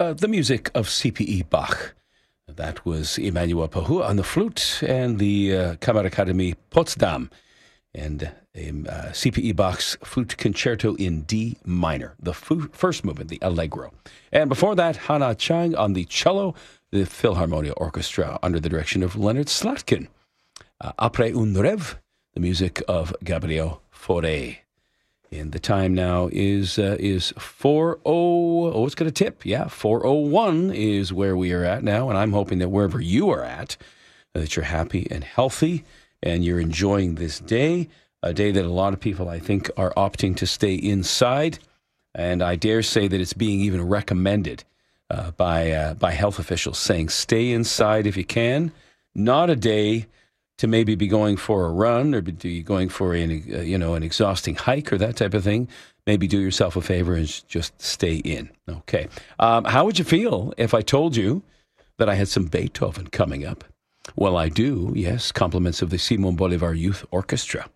the music of C.P.E. Bach. That was Emmanuel Pahua on the flute and the Kammerakademie Potsdam and C.P.E. Bach's Flute Concerto in D minor, the first movement, the Allegro. And before that, Hana Chang on the cello, the Philharmonia Orchestra under the direction of Leonard Slatkin. Après un rêve, the music of Gabriel Fauré. And the time now is 4:00. Oh, it's going to tip. Yeah, 4:01 is where we are at now. And I'm hoping that wherever you are at, that you're happy and healthy and you're enjoying this day, a day that a lot of people, I think, are opting to stay inside. And I dare say that it's being even recommended by health officials, saying stay inside if you can. Not a day to maybe be going for a run or be going for an exhausting hike or that type of thing. Maybe do yourself a favor and just stay in. Okay. How would you feel if I told you that I had some Beethoven coming up? Well, I do, yes. Compliments of the Simon Bolivar Youth Orchestra.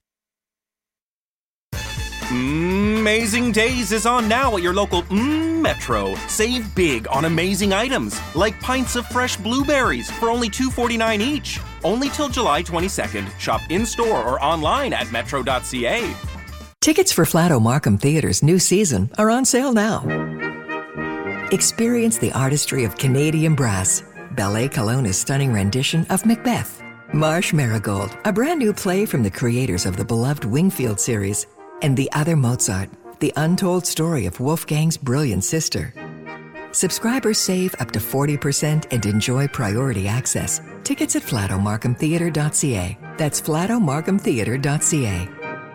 Amazing Days is on now at your local Metro. Save big on amazing items, like pints of fresh blueberries for only $2.49 each. Only till July 22nd. Shop in-store or online at metro.ca. Tickets for Flato Markham Theatre's new season are on sale now. Experience the artistry of Canadian brass, Ballet Kelowna's stunning rendition of Macbeth, Marsh Marigold, a brand new play from the creators of the beloved Wingfield series, and The Other Mozart, the untold story of Wolfgang's brilliant sister. Subscribers save up to 40% and enjoy priority access. Tickets at flatomarkhamtheatre.ca. That's flatomarkhamtheatre.ca.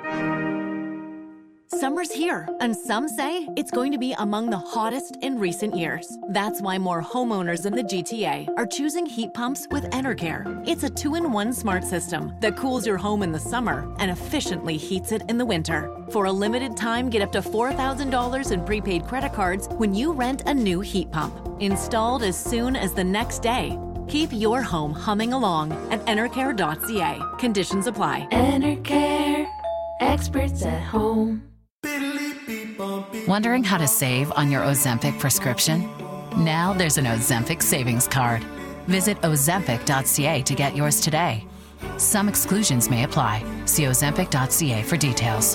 Summer's here, and some say it's going to be among the hottest in recent years. That's why more homeowners in the GTA are choosing heat pumps with Enercare. It's a 2-in-1 smart system that cools your home in the summer and efficiently heats it in the winter. For a limited time, get up to $4,000 in prepaid credit cards when you rent a new heat pump. Installed as soon as the next day. Keep your home humming along at Enercare.ca. Conditions apply. Enercare, experts at home. Wondering how to save on your Ozempic prescription? Now there's an Ozempic savings card. Visit Ozempic.ca to get yours today. Some exclusions may apply. See Ozempic.ca for details.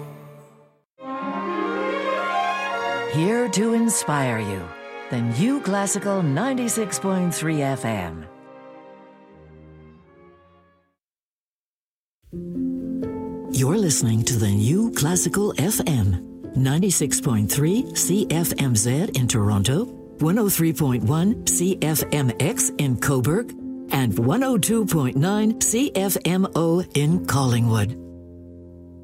Here to inspire you. The New Classical 96.3 FM. You're listening to the New Classical FM. 96.3 CFMZ in Toronto, 103.1 CFMX in Cobourg, and 102.9 CFMO in Collingwood.